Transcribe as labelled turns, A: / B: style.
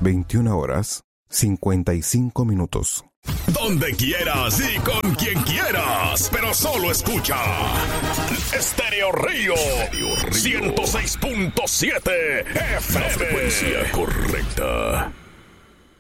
A: 21 horas, 55 minutos.
B: Donde quieras y con quien quieras, pero solo escucha Estéreo Río 106.7 FM. La frecuencia correcta.